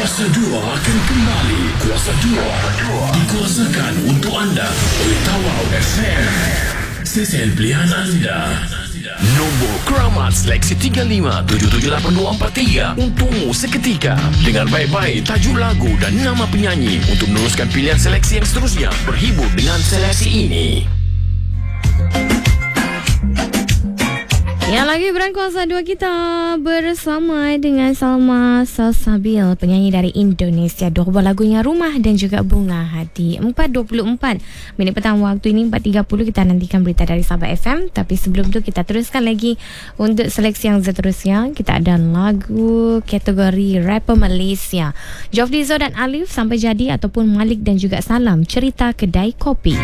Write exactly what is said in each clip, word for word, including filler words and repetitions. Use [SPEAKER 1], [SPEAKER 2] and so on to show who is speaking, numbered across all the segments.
[SPEAKER 1] Kuasa dua akan kembali. Kuasa dua dikuasakan untuk anda oleh Tawau F M, stesen pilihan anda. Nombor keramat seleksi tiga lima tujuh tujuh lapan dua empat tiga untukmu seketika. Dengar baik-baik tajuk lagu dan nama penyanyi untuk meneruskan pilihan seleksi yang seterusnya. Berhibur dengan seleksi ini.
[SPEAKER 2] Ya, lagi berkuasa dua kita bersama dengan Salma Salsabil, penyanyi dari Indonesia. Dua buah lagunya Rumah dan juga Bunga Hati. empat dua puluh empat minit petang waktu ini, empat tiga puluh kita nantikan berita dari Sabah F M. Tapi sebelum tu kita teruskan lagi untuk seleksi yang seterusnya. Kita ada lagu kategori rapper Malaysia. Joflizo dan Alif, Sampai Jadi, ataupun Malik dan juga Salam, Cerita Kedai Kopi.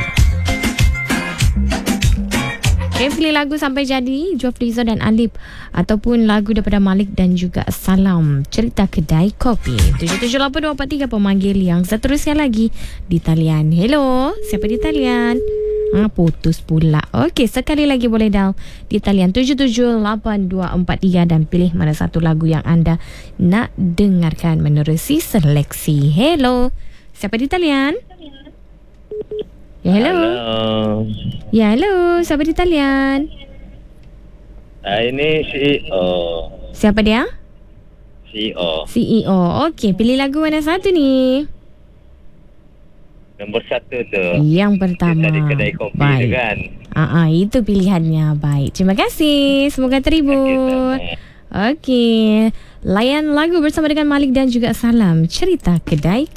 [SPEAKER 2] Okay, pilih lagu Sampai Jadi, Joflizo dan Alip, ataupun lagu daripada Malik dan juga Salam, Cerita Kedai Kopi. tujuh tujuh lapan dua empat tiga pemanggil yang seterusnya lagi di talian. Hello, siapa di talian? Ah, putus pula. Okey, sekali lagi boleh dial di talian tujuh tujuh lapan dua empat tiga dan pilih mana satu lagu yang anda nak dengarkan menerusi seleksi. Hello, siapa di talian? Ya, hello.
[SPEAKER 3] Hello.
[SPEAKER 2] Ya, hello. Siapa di talian?
[SPEAKER 3] Uh, ini C E O.
[SPEAKER 2] Siapa dia?
[SPEAKER 3] C E O.
[SPEAKER 2] C E O. Okey, pilih lagu mana satu ni?
[SPEAKER 3] Nombor satu tu.
[SPEAKER 2] Yang pertama.
[SPEAKER 3] Dari kedai kopi
[SPEAKER 2] Baik.
[SPEAKER 3] tu kan.
[SPEAKER 2] Ah, ah, itu pilihannya. Baik. Terima kasih. Semoga terhibur. Okey. Layan lagu bersama dengan Malik dan juga Salam, Cerita Kedai